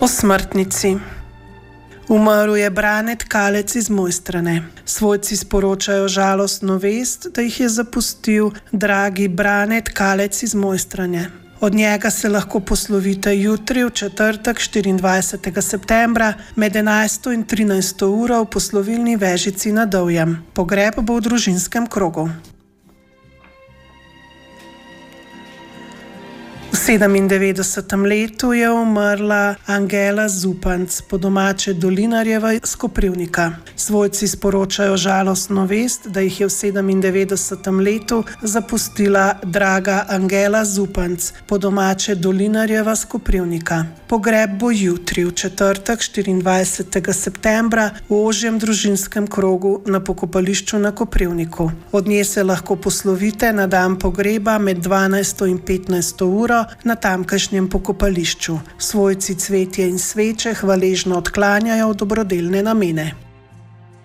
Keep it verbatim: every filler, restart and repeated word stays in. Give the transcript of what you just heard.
O smrtnici. Umrl je Brane Tkalec iz Mojstrane. Svojci sporočajo žalostno vest, da jih je zapustil dragi Brane Tkalec iz Mojstrane. Od njega se lahko poslovite jutri, v četrtek, štiriindvajsetega septembra, med enajsto in trinajsto uro v poslovilni Vežici na Dovjem. Pogreb bo v družinskem krogu. V sedemindevetdesetem letu je umrla Angela Zupanc, po domače Dolinarjeva iz Koprivnika. Svojci sporočajo žalostno vest, da jih je v sedemindevetdesetem letu zapustila draga Angela Zupanc, po domače Dolinarjeva iz Koprivnika. Pogreb bo jutri, v četrtek, štiriindvajsetega septembra, v ožjem družinskem krogu na pokopališču na Koprivniku. Od nje se lahko poslovite na dan pogreba med dvanajsto in petnajsto uro na tamkajšnjem pokopališču. Svojci cvetje in sveče hvaležno odklanjajo v dobrodelne namene.